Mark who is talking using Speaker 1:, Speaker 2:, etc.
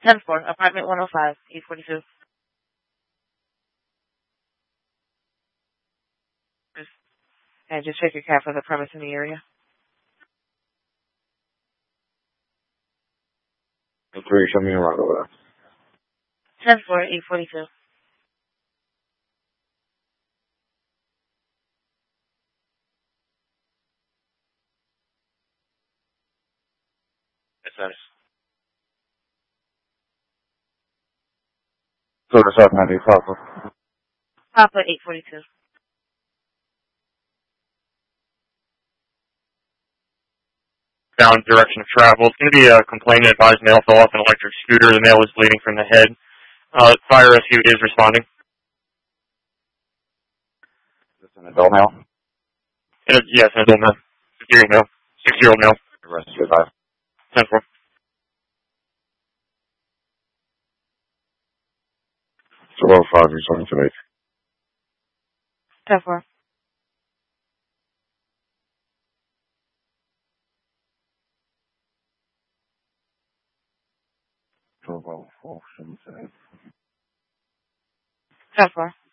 Speaker 1: 10-4, apartment 105, 842. And just check your cab for the premise in the area.
Speaker 2: 3, show me around over
Speaker 1: there. 10-4, 842.
Speaker 2: Yes, sir. So the 790 Papa.
Speaker 1: Papa 842.
Speaker 3: Down direction of travel. It's going to be a complainant advised male fell off an electric scooter. The male is bleeding from the head. Fire rescue is responding.
Speaker 2: Is this an adult male?
Speaker 3: Yes, an adult male. 6-year-old male. 6-year-old male.
Speaker 2: Rescue advised.
Speaker 3: 10-4.
Speaker 2: So 5, responding to me.
Speaker 1: 10-4.
Speaker 2: So 4,
Speaker 1: 10-4.